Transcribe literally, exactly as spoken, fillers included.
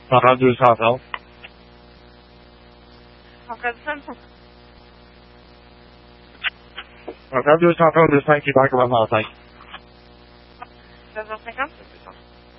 A Rádio Israel. Ok, Samsung. A Rádio Israel, just thank you back around my thank you. zero zero cinquante.